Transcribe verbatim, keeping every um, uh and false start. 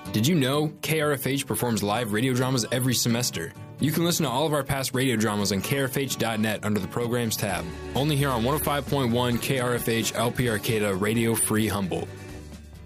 Did you know K R F H performs live radio dramas every semester? You can listen to all of our past radio dramas on K R F H dot net under the Programs tab. Only here on one oh five point one K R F H L P Arcata Radio Free Humboldt.